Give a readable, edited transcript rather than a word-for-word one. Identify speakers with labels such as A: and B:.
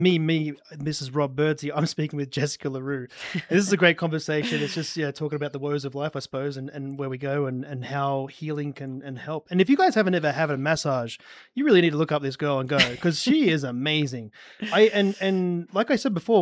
A: Mrs. Rob Birdsey. I'm speaking with Jessica LaRue. This is a great conversation. It's just, talking about the woes of life, I suppose, and where we go and how healing can and help. And if you guys haven't ever had a massage, you really need to look up this girl and go because she is amazing. And like I said before,